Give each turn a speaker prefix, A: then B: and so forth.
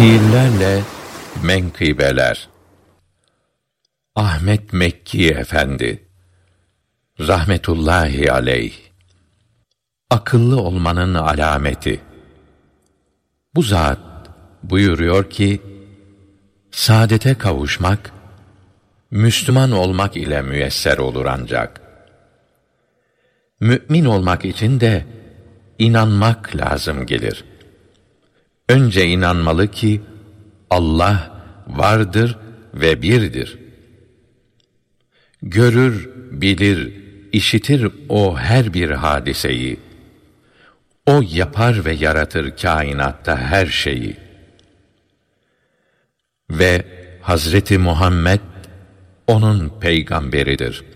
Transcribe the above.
A: Şiirlerle menkıbeler. Ahmet Mekki Efendi rahmetullahi aleyh. Akıllı olmanın alameti. Bu zat buyuruyor ki, saadete kavuşmak, Müslüman olmak ile müyesser olur ancak. Mü'min olmak için de inanmak lazım gelir. Önce inanmalı ki Allah vardır ve birdir. Görür, bilir, işitir o her bir hadiseyi. O yapar ve yaratır kainatta her şeyi. Ve Hazreti Muhammed onun peygamberidir.